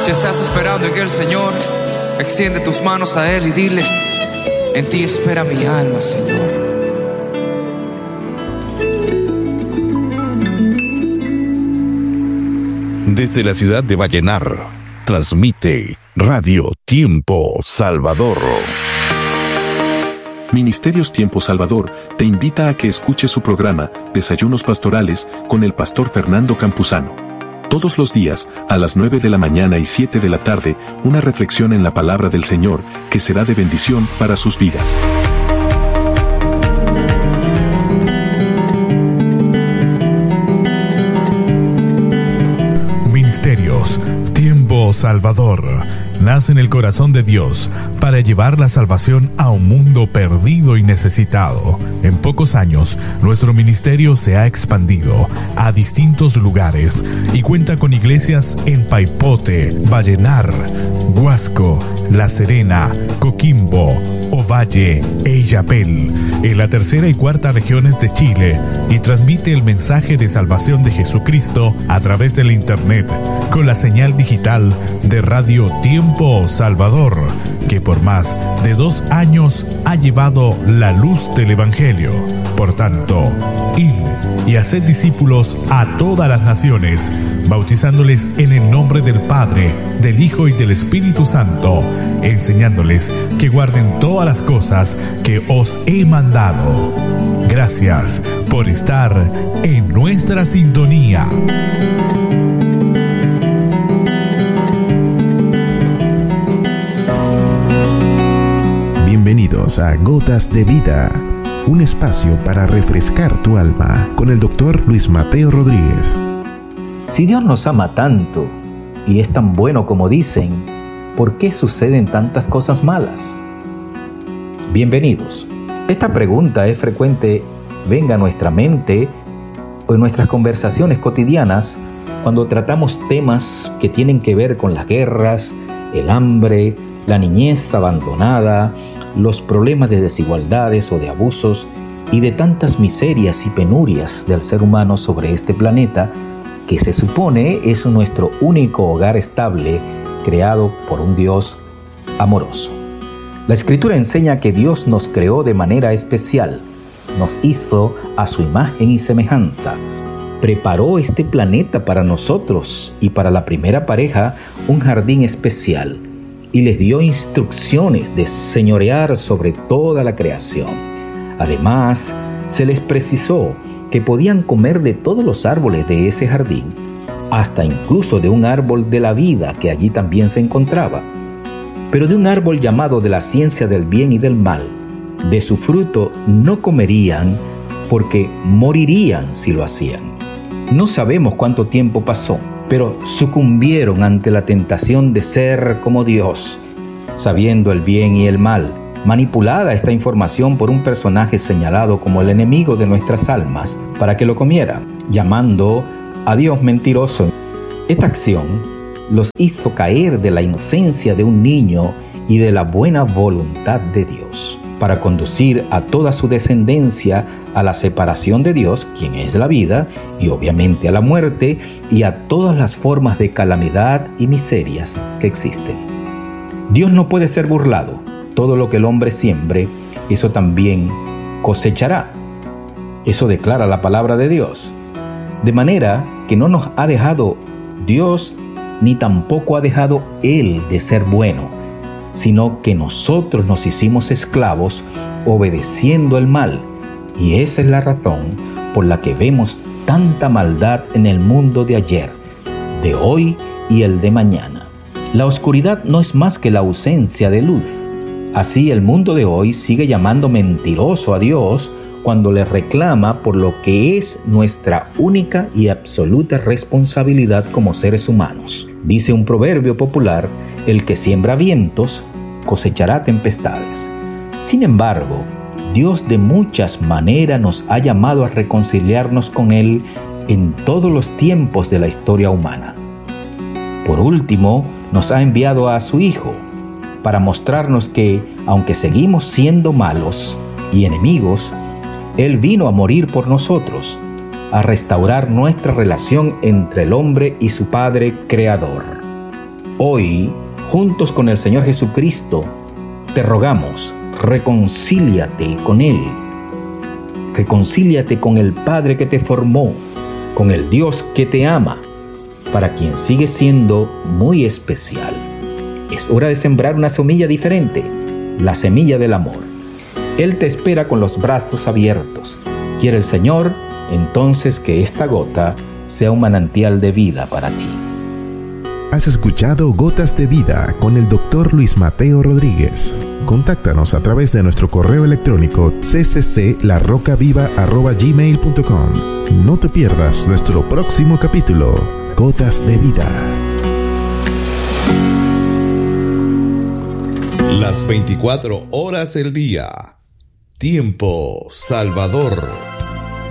Si estás esperando en el Señor, extiende tus manos a Él y dile: en ti espera mi alma, Señor. Desde la ciudad de Vallenar, transmite Radio Tiempo Salvador. Ministerios Tiempo Salvador te invita a que escuches su programa Desayunos Pastorales con el pastor Fernando Campuzano. Todos los días, a las 9 de la mañana y 7 de la tarde, una reflexión en la palabra del Señor que será de bendición para sus vidas. Ministerios Tiempo Salvador nace en el corazón de Dios para llevar la salvación a un mundo perdido y necesitado. En pocos años, nuestro ministerio se ha expandido a distintos lugares y cuenta con iglesias en Paipote, Vallenar, Huasco, La Serena, Coquimbo, Ovalle e Illapel, en la tercera y cuarta regiones de Chile, y transmite el mensaje de salvación de Jesucristo a través del Internet, con la señal digital de Radio Tiempo Salvador, que por más de 2 años ha llevado la luz del Evangelio. Por tanto, id y haced discípulos a todas las naciones, bautizándoles en el nombre del Padre, del Hijo y del Espíritu Santo, enseñándoles que guarden todas las cosas que os he mandado. Gracias por estar en nuestra sintonía. Bienvenidos a Gotas de Vida, un espacio para refrescar tu alma, con el Dr. Luis Mateo Rodríguez. Si Dios nos ama tanto y es tan bueno como dicen, ¿por qué suceden tantas cosas malas? Bienvenidos. Esta pregunta es frecuente, venga a nuestra mente o en nuestras conversaciones cotidianas cuando tratamos temas que tienen que ver con las guerras, el hambre, la niñez abandonada, los problemas de desigualdades o de abusos y de tantas miserias y penurias del ser humano sobre este planeta que se supone es nuestro único hogar estable, creado por un Dios amoroso. La Escritura enseña que Dios nos creó de manera especial, nos hizo a su imagen y semejanza, preparó este planeta para nosotros y para la primera pareja un jardín especial, y les dio instrucciones de señorear sobre toda la creación. Además, se les precisó que podían comer de todos los árboles de ese jardín, hasta incluso de un árbol de la vida que allí también se encontraba, pero de un árbol llamado de la ciencia del bien y del mal. De su fruto no comerían, porque morirían si lo hacían. No sabemos cuánto tiempo pasó, pero sucumbieron ante la tentación de ser como Dios, sabiendo el bien y el mal. Manipulada esta información por un personaje señalado como el enemigo de nuestras almas para que lo comiera, llamando a Dios mentiroso. Esta acción los hizo caer de la inocencia de un niño y de la buena voluntad de Dios, para conducir a toda su descendencia a la separación de Dios, quien es la vida, y obviamente a la muerte, y a todas las formas de calamidad y miserias que existen. Dios no puede ser burlado. Todo lo que el hombre siembre, eso también cosechará. Eso declara la palabra de Dios. De manera que no nos ha dejado Dios, ni tampoco ha dejado Él de ser bueno, sino que nosotros nos hicimos esclavos obedeciendo el mal. Y esa es la razón por la que vemos tanta maldad en el mundo de ayer, de hoy y el de mañana. La oscuridad no es más que la ausencia de luz. Así el mundo de hoy sigue llamando mentiroso a Dios cuando le reclama por lo que es nuestra única y absoluta responsabilidad como seres humanos. Dice un proverbio popular: el que siembra vientos cosechará tempestades. Sin embargo, Dios de muchas maneras nos ha llamado a reconciliarnos con Él en todos los tiempos de la historia humana. Por último, nos ha enviado a su Hijo para mostrarnos que, aunque seguimos siendo malos y enemigos, Él vino a morir por nosotros, a restaurar nuestra relación entre el hombre y su Padre Creador. Hoy, juntos con el Señor Jesucristo, te rogamos, reconcíliate con Él. Reconcíliate con el Padre que te formó, con el Dios que te ama, para quien sigue siendo muy especial. Es hora de sembrar una semilla diferente, la semilla del amor. Él te espera con los brazos abiertos. Quiere el Señor, entonces, que esta gota sea un manantial de vida para ti. Has escuchado Gotas de Vida con el Dr. Luis Mateo Rodríguez. Contáctanos a través de nuestro correo electrónico ccclarocaviva@gmail.com. No te pierdas nuestro próximo capítulo, Gotas de Vida. Las 24 horas del día. Tiempo Salvador.